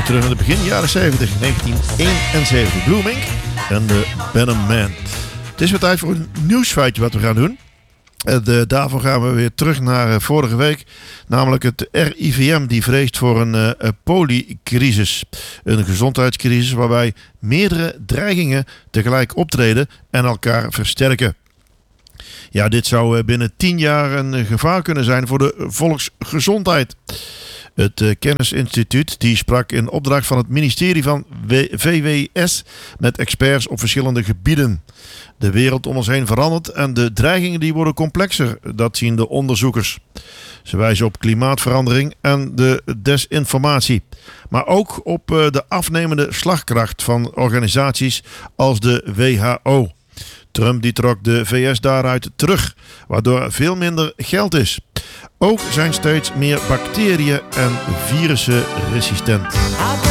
terug in de begin jaren 70, 1971. Blue Mink en de Venom Man. Het is weer tijd voor een nieuwsfeitje wat we gaan doen. Daarvoor gaan we weer terug naar vorige week. Namelijk het RIVM die vreest voor een polycrisis. Een gezondheidscrisis waarbij meerdere dreigingen tegelijk optreden en elkaar versterken. Ja, dit zou binnen 10 jaar een gevaar kunnen zijn voor de volksgezondheid. Het Kennisinstituut die sprak in opdracht van het ministerie van VWS met experts op verschillende gebieden. De wereld om ons heen verandert en de dreigingen die worden complexer, dat zien de onderzoekers. Ze wijzen op klimaatverandering en de desinformatie. Maar ook op de afnemende slagkracht van organisaties als de WHO. Trump die trok de VS daaruit terug, waardoor veel minder geld is. Ook zijn steeds meer bacteriën en virussen resistent.